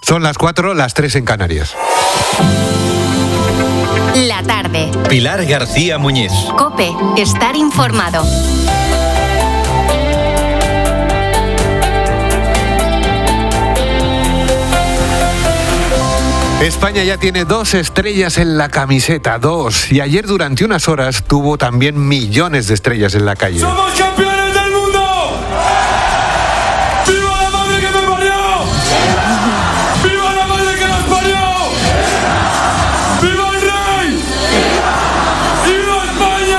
Son las 4, las 3 en Canarias. La tarde. Pilar García Muñiz. COPE. Estar informado. España ya tiene 2 estrellas en la camiseta, 2. Y ayer durante unas horas tuvo también millones de estrellas en la calle. ¡Somos campeones del mundo! ¡Viva la madre que me parió! ¡Viva la madre que nos parió! ¡Viva el rey! ¡Viva España!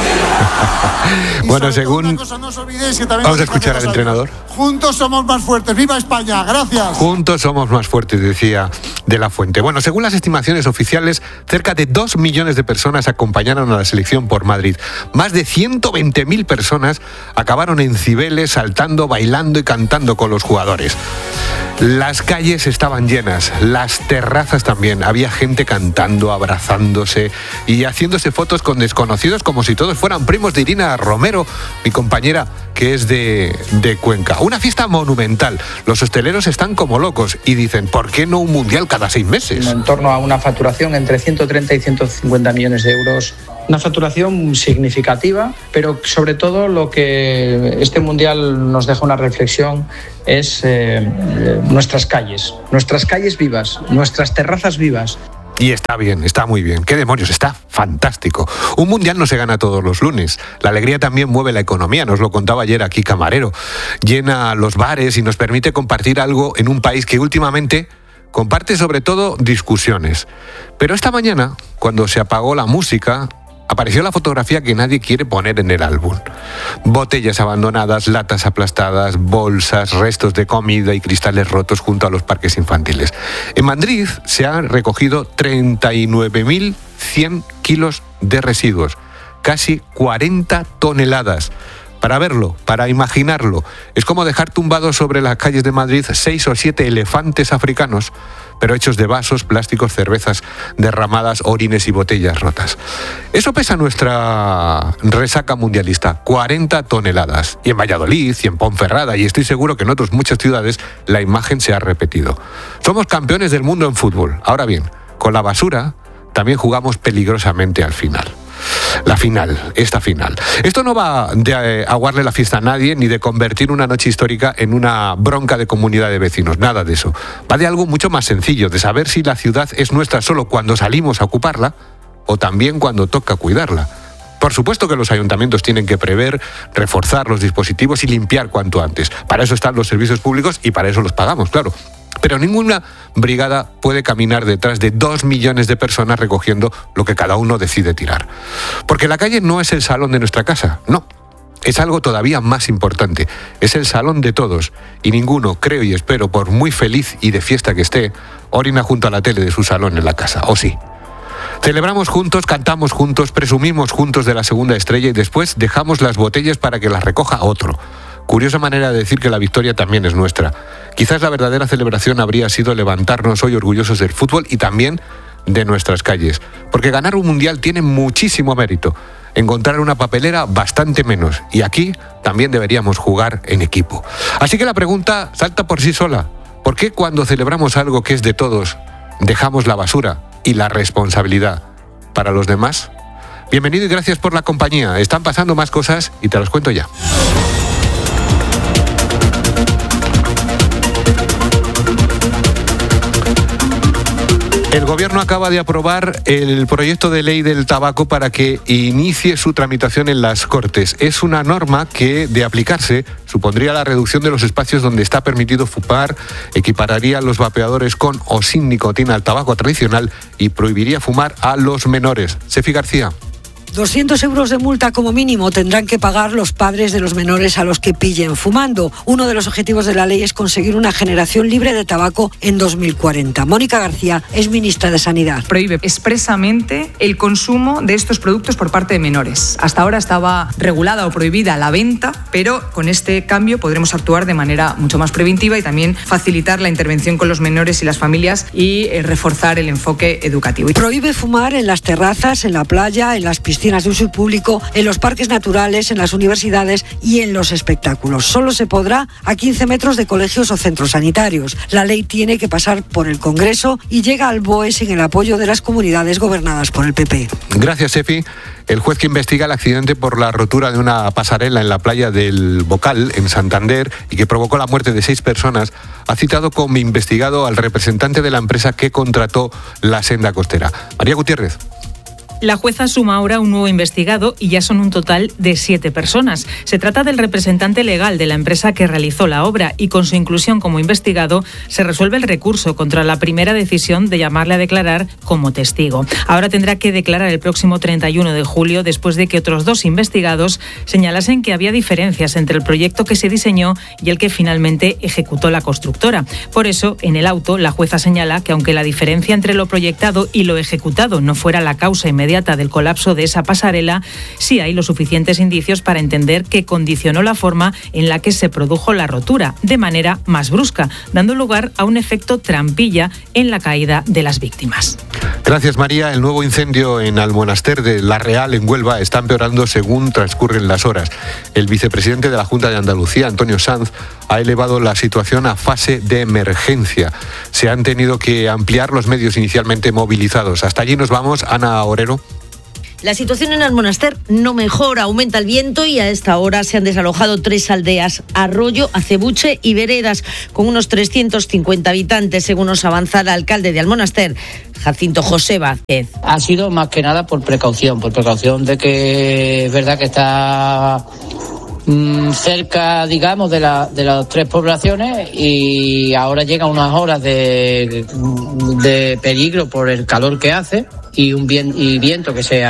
Bueno, según... Vamos a escuchar al entrenador. Juntos somos más fuertes. ¡Viva España! Gracias. Juntos somos más fuertes, decía De la Fuente. Bueno, según las estimaciones oficiales, cerca de 2 millones de personas acompañaron a la selección por Madrid. Más de 120.000 personas acabaron en Cibeles, saltando, bailando y cantando con los jugadores. Las calles estaban llenas, las terrazas también. Había gente cantando, abrazándose y haciéndose fotos con desconocidos como si todos fueran primos de Irina Romero, mi compañera que es de Cuenca. Una fiesta monumental. Los hosteleros están como locos y dicen, ¿por qué no un mundial cada 6 meses? En torno a una facturación entre 130 y 150 millones de euros. Una facturación significativa, pero sobre todo lo que este mundial nos deja una reflexión es nuestras calles vivas, nuestras terrazas vivas. Y está bien, está muy bien. ¿Qué demonios? Está fantástico. Un mundial no se gana todos los lunes. La alegría también mueve la economía, nos lo contaba ayer aquí Camarero. Llena los bares y nos permite compartir algo en un país que últimamente comparte sobre todo discusiones. Pero esta mañana, cuando se apagó la música, apareció la fotografía que nadie quiere poner en el álbum. Botellas abandonadas, latas aplastadas, bolsas, restos de comida y cristales rotos junto a los parques infantiles. En Madrid se han recogido 39.100 kilos de residuos, casi 40 toneladas. Para verlo, para imaginarlo, es como dejar tumbados sobre las calles de Madrid 6 o 7 elefantes africanos, pero hechos de vasos, plásticos, cervezas derramadas, orines y botellas rotas. Eso pesa nuestra resaca mundialista, 40 toneladas. Y en Valladolid, y en Ponferrada, y estoy seguro que en otras muchas ciudades, la imagen se ha repetido. Somos campeones del mundo en fútbol. Ahora bien, con la basura también jugamos peligrosamente al final. Esta final. Esto no va de aguarle la fiesta a nadie ni de convertir una noche histórica en una bronca de comunidad de vecinos, nada de eso. Va de algo mucho más sencillo, de saber si la ciudad es nuestra solo cuando salimos a ocuparla o también cuando toca cuidarla. Por supuesto que los ayuntamientos tienen que prever, reforzar los dispositivos y limpiar cuanto antes. Para eso están los servicios públicos y para eso los pagamos, claro. Pero ninguna brigada puede caminar detrás de 2 millones de personas recogiendo lo que cada uno decide tirar. Porque la calle no es el salón de nuestra casa, no. Es algo todavía más importante. Es el salón de todos. Y ninguno, creo y espero, por muy feliz y de fiesta que esté, orina junto a la tele de su salón en la casa, ¿o sí? Celebramos juntos, cantamos juntos, presumimos juntos de la segunda estrella y después dejamos las botellas para que las recoja otro. Curiosa manera de decir que la victoria también es nuestra. Quizás la verdadera celebración habría sido levantarnos hoy orgullosos del fútbol y también de nuestras calles. Porque ganar un mundial tiene muchísimo mérito. Encontrar una papelera bastante menos. Y aquí también deberíamos jugar en equipo. Así que la pregunta salta por sí sola. ¿Por qué cuando celebramos algo que es de todos, dejamos la basura y la responsabilidad para los demás? Bienvenido y gracias por la compañía. Están pasando más cosas y te las cuento ya. El Gobierno acaba de aprobar el proyecto de ley del tabaco para que inicie su tramitación en las Cortes. Es una norma que, de aplicarse, supondría la reducción de los espacios donde está permitido fumar, equipararía los vapeadores con o sin nicotina al tabaco tradicional y prohibiría fumar a los menores. Sefi García. 200 euros de multa como mínimo tendrán que pagar los padres de los menores a los que pillen fumando. Uno de los objetivos de la ley es conseguir una generación libre de tabaco en 2040. Mónica García es ministra de Sanidad. Prohíbe expresamente el consumo de estos productos por parte de menores. Hasta ahora estaba regulada o prohibida la venta, pero con este cambio podremos actuar de manera mucho más preventiva y también facilitar la intervención con los menores y las familias y reforzar el enfoque educativo. Prohíbe fumar en las terrazas, en la playa, en las piscinas piscinas de uso público, en los parques naturales, en las universidades y en los espectáculos. Solo se podrá a 15 metros de colegios o centros sanitarios. La ley tiene que pasar por el Congreso y llega al BOE sin el apoyo de las comunidades gobernadas por el PP. Gracias, Efi. El juez que investiga el accidente por la rotura de una pasarela en la playa del Bocal, en Santander, y que provocó la muerte de 6 personas, ha citado como investigado al representante de la empresa que contrató la senda costera. María Gutiérrez. La jueza suma ahora un nuevo investigado y ya son un total de 7 personas. Se trata del representante legal de la empresa que realizó la obra y con su inclusión como investigado se resuelve el recurso contra la primera decisión de llamarle a declarar como testigo. Ahora tendrá que declarar el próximo 31 de julio después de que otros 2 investigados señalasen que había diferencias entre el proyecto que se diseñó y el que finalmente ejecutó la constructora. Por eso, en el auto, la jueza señala que aunque la diferencia entre lo proyectado y lo ejecutado no fuera la causa inmediata del colapso de esa pasarela, sí hay los suficientes indicios para entender que condicionó la forma en la que se produjo la rotura, de manera más brusca, dando lugar a un efecto trampilla en la caída de las víctimas. Gracias, María. El nuevo incendio en Almonaster de La Real, en Huelva, está empeorando según transcurren las horas. El vicepresidente de la Junta de Andalucía, Antonio Sanz, ha elevado la situación a fase de emergencia. Se han tenido que ampliar los medios inicialmente movilizados. Hasta allí nos vamos. Ana Orero. La situación en Almonaster no mejora, aumenta el viento y a esta hora se han desalojado 3 aldeas, Arroyo, Acebuche y Veredas, con unos 350 habitantes, según nos avanza el alcalde de Almonaster, Jacinto José Vázquez. Ha sido más que nada por precaución de que es verdad que está cerca, digamos, de las 3 poblaciones y ahora llegan unas horas de peligro por el calor que hace y viento que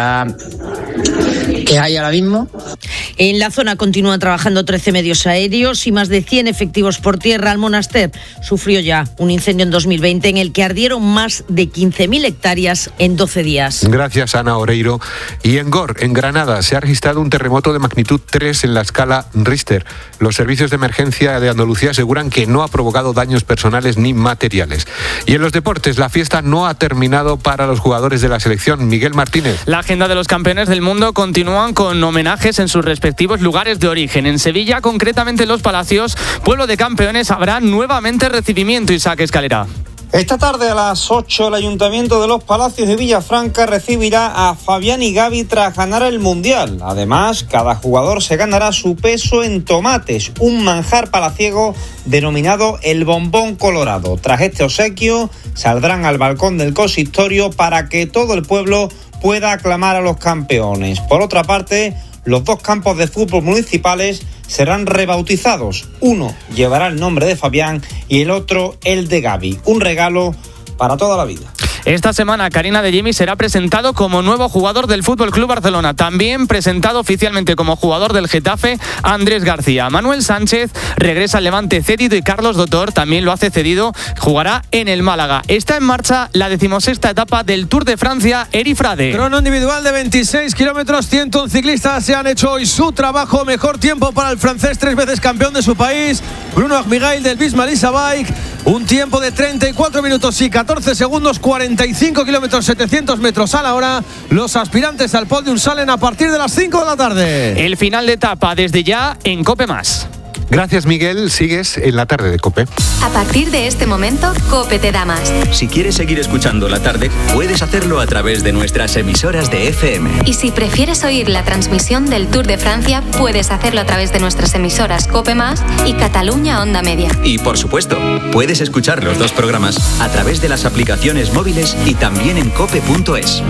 hay ahora mismo. En la zona continúan trabajando 13 medios aéreos y más de 100 efectivos por tierra. Almonaster sufrió ya un incendio en 2020 en el que ardieron más de 15.000 hectáreas en 12 días. Gracias, Ana Oreiro. Y en Gor, en Granada, se ha registrado un terremoto de magnitud 3 en la escala Richter. Los servicios de emergencia de Andalucía aseguran que no ha provocado daños personales ni materiales. Y en los deportes, la fiesta no ha terminado para los jugadores de la selección. Miguel Martínez. La agenda de los campeones del mundo continúan con homenajes en sus respectivos lugares de origen. En Sevilla, concretamente en Los Palacios, pueblo de campeones, habrá nuevamente recibimiento. Isaac Escalera. Esta tarde a las 8 el Ayuntamiento de Los Palacios de Villafranca recibirá a Fabián y Gavi tras ganar el Mundial. Además, cada jugador se ganará su peso en tomates, un manjar palaciego denominado el bombón colorado. Tras este obsequio, saldrán al balcón del consistorio para que todo el pueblo pueda aclamar a los campeones. Por otra parte, los 2 campos de fútbol municipales serán rebautizados. Uno llevará el nombre de Fabián y el otro el de Gavi. Un regalo para toda la vida. Esta semana Karina de Jimmy será presentado como nuevo jugador del FC Barcelona. También presentado oficialmente como jugador del Getafe Andrés García. Manuel Sánchez regresa al Levante cedido y Carlos Dotor también lo hace cedido. Jugará en el Málaga. Está en marcha la 16ª etapa del Tour de Francia Erifrade. Crono individual de 26 kilómetros, 101 ciclistas se han hecho hoy su trabajo. Mejor tiempo para el francés, 3 veces campeón de su país, Bruno Armigay del Bismarck Bike. Un tiempo de 34 minutos y 14 segundos, 45 kilómetros, 700 metros a la hora. Los aspirantes al podium salen a partir de las 5 de la tarde. El final de etapa desde ya en COPE+. Gracias, Miguel. Sigues en la tarde de COPE. A partir de este momento, COPE te da más. Si quieres seguir escuchando la tarde, puedes hacerlo a través de nuestras emisoras de FM. Y si prefieres oír la transmisión del Tour de Francia, puedes hacerlo a través de nuestras emisoras COPE+ y Cataluña Onda Media. Y por supuesto, puedes escuchar los 2 programas a través de las aplicaciones móviles y también en cope.es.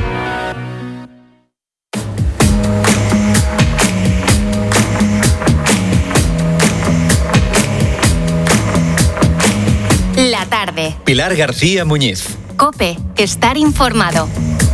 La tarde. Pilar García Muñiz. COPE. Estar informado.